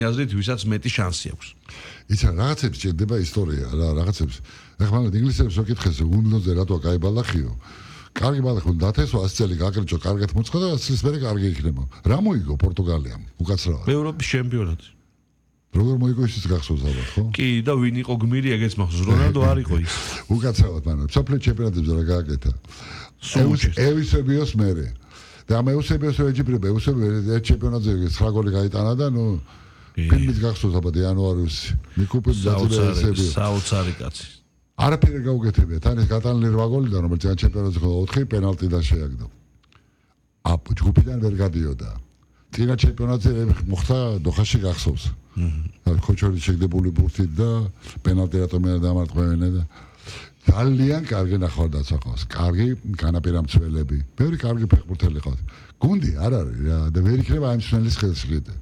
აზრით ვისაც მეტი შანსი აქვს. იცი რაღაცებს ჭირდება ისტორია რა რაღაცებს ეხლა ინგლისელებს ვაკითხეს უნდოზე რატო კაი ბალახიო კარგი ბალახი უნდა დათესო 100 წელი გაკრეჭო კარგად მოწყდა და 100 წლის მერე კარგი იქნება რა მოიგო პორტუგალიამ უკაცრავად ევროპის ჩემპიონატი როგორ მოიგო ისიც გახსოვს ალბათ ხო კი და ვინ იყო გმირი ეგეც მახსოვს რონალდო არ იყო ის უკაცრავად მანო საფრთხე ჩემპიონატებზე რა გააკეთა ევისებიოს მერე და ამ ევისებიოს ეჯიბრება ევისებიოს ერთ ჩემპიონატზე 9 გოლი გაიტანა და ნუ ფილმით გახსოვს ალბათ იანვარიუსი მიკუპის დაძებესები საოცარი კაცი არაფერი გაუგეთებია თან ეს გატანილი 8 გოლიდან რომელიც ამ ჩემპიონატზე ხო 4 პენალტიდან შეაგდო ჯგუფიდან ვერ გადიოდა წინა ჩემპიონატზე მოხდა დოხაში გახსოვს ხოჩორი შეგდებული ბურთით და პენალტი რატომ არ დამარტყმევენ და ძალიან კარგი ნახევარდაცვა ყავს კარგი განაპირა მცველები ბევრი კარგი ფეხბურთელი ყავს გუნდი არ არის რა და ვერ იქნება ამ მცველის ხელში კიდე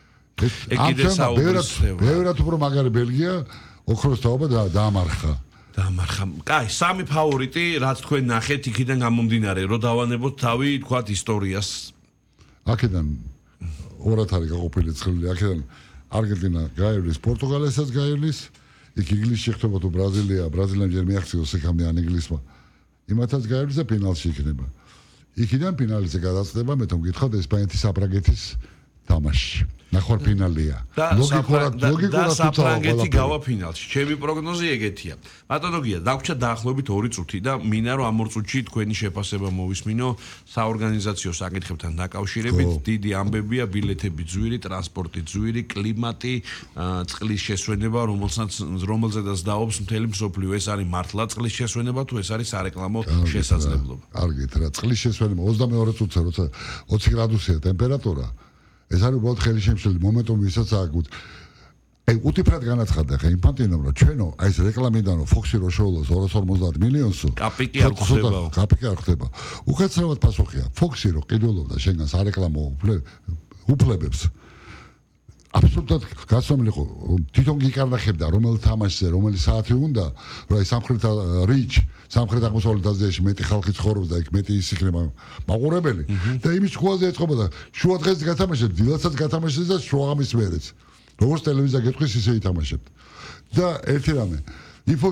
ბევრად უფრო მაგარი ბელგია ოქროს თაობა დაამარხა კაი სამი ფავორიტი რაც თქვენ ნახეთ იქიდან გამომდინარე რომ დავანებოთ თავი თქვათ ისტორიას აქედან ორად არის გაყოფილი ცხრილი აქედან არგენტინა გაივლის პორტუგალიასაც გაივლის იქ ინგლისში ხდება თუ ბრაზილიამ ჯერ მიაღწიოს იქამდე ან ინგლისმა იმათაც გაივლის და ფინალში იქნება იქიდან ფინალზე გადაწდება მე თვითონ გითხავთ ესპანეთის საფრანგეთის თამაში ნახევარფინალია ლოგიკურად საფრანგეთი გავა ფინალში ჩემი პროგნოზი ეგეთია ბატონო გია დაგვრჩა დაახლოებით 2 წუთი და მინდა რომ ამ 2 წუთში თქვენი შეფასება მოვისმინო საორგანიზაციო საკითხებთან დაკავშირებით დიდი ამბებია ბილეთები ძვირი ტრანსპორტი ძვირი კლიმატი წყლის შესვენება რომელზედაც დაობს მთელი მსოფლიო ეს არის მართლა წყლის შესვენება თუ ეს არის სარეკლამო შესაძლებლობა არგეთ რა წყლის შესვენება 22 წუთზე როცა 20 გრადუსია ტემპერატურა ეს არის უბრალოდ ხელი შემშლელი მომენტუმი ვისაც აგვთ აი უთიფრად განაცხადა ხა ინფანტინომ რომ ჩვენო აი ეს რეკლამიდანო ფოქსი რო შოულოს 250 მილიონსო კაპიკი არ ხდება უკაცრავად პასუხია ფოქსი რო ყიდულობდა შენგან სარეკლამო უფლებებს აბსოლუტურად გასწავლილიყო თვითონ გიკარნახებდა რომელ თამაშზე რომელი საათი უნდა რომ აი სამხრეთ რიჩ სამხრეთ აღმოსავლეთ აზიაში მეტი ხალხი ცხოვრობს და იქ მეტი ის იქნება მაყურებელი და იმის ხვალზე ეწყობოდა შუა დღეს გათამაშეთ დილასაც გათამაშეთ და შუაღამის მერეც როგორც ტელევიზია გეტყვის ისე ითამაშებთ და ერთი რამე